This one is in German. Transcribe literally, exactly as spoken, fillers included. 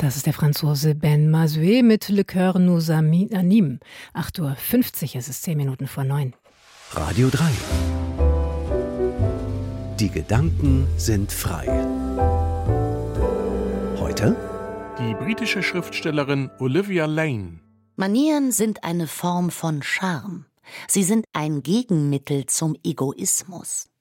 Das ist der Franzose Ben Mazué mit Le Coeur nous anime. acht Uhr fünfzig, es ist zehn Minuten vor neun. Radio drei. Die Gedanken sind frei. Heute? Die britische Schriftstellerin Olivia Lane. Manieren sind eine Form von Charme. Sie sind ein Gegenmittel zum Egoismus.